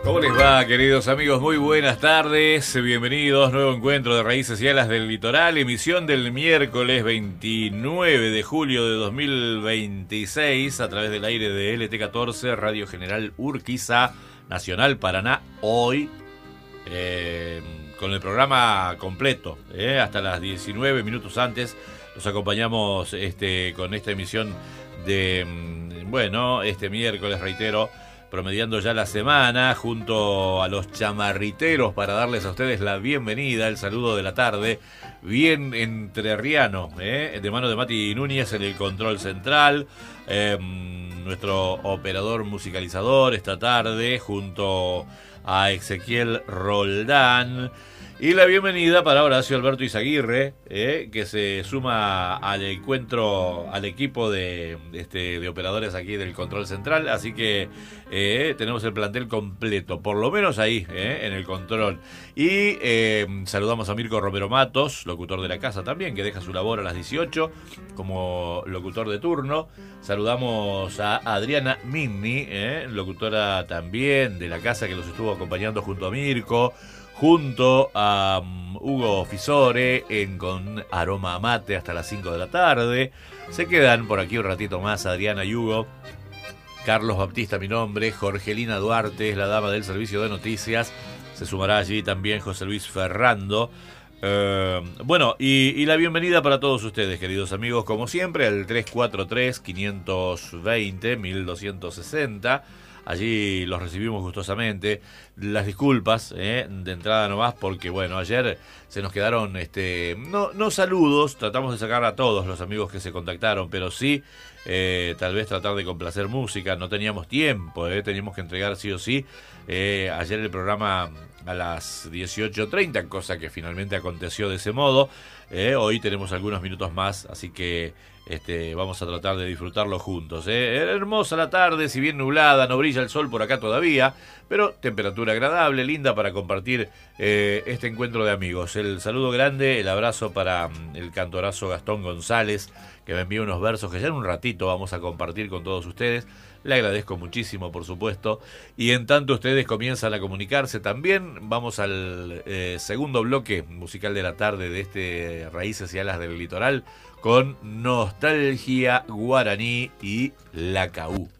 ¿Cómo les va, queridos amigos? Muy buenas tardes, bienvenidos. Nuevo encuentro de Raíces y Alas del Litoral, emisión del miércoles 29 de julio de 2026 a través del aire de LT14, Radio General Urquiza, Nacional Paraná. Hoy, con el programa completo, hasta las 19 minutos antes, los acompañamos con esta emisión de, este miércoles, reitero, promediando ya la semana, junto a los chamarriteros para darles a ustedes la bienvenida, el saludo de la tarde, bien entrerriano, de mano de Mati Núñez en el control central, nuestro operador musicalizador esta tarde, junto a Ezequiel Roldán. Y la bienvenida para Horacio Alberto Izaguirre, que se suma al encuentro, al equipo de operadores aquí del Control Central. Así que tenemos el plantel completo, por lo menos ahí, en el control. Y saludamos a Mirko Romero Matos, locutor de la casa también, que deja su labor a las 18 como locutor de turno. Saludamos a Adriana Minni, locutora también de la casa, que los estuvo acompañando junto a Mirko, junto a Hugo Fisore con Aroma Mate hasta las 5 de la tarde. Se quedan por aquí un ratito más Adriana y Hugo. Carlos Baptista, mi nombre. Jorgelina Duarte es la dama del servicio de noticias. Se sumará allí también José Luis Ferrando. Y la bienvenida para todos ustedes, queridos amigos, como siempre, al 343-520-1260. Allí los recibimos gustosamente. Las disculpas de entrada nomás porque, ayer se nos quedaron no saludos, tratamos de sacar a todos los amigos que se contactaron, pero sí tal vez tratar de complacer música. No teníamos tiempo, teníamos que entregar sí o sí ayer el programa a las 18:30, cosa que finalmente aconteció de ese modo. Hoy tenemos algunos minutos más, así que vamos a tratar de disfrutarlo juntos. Era hermosa la tarde, si bien nublada, no brilla el sol por acá todavía, pero temperatura agradable, linda para compartir este encuentro de amigos. El saludo grande, el abrazo para el cantorazo Gastón González, que me envió unos versos que ya en un ratito vamos a compartir con todos ustedes. Le agradezco muchísimo, por supuesto. Y en tanto ustedes comienzan a comunicarse también, vamos al segundo bloque musical de la tarde de Raíces y Alas del Litoral, con Nostalgia Guaraní y La Caú.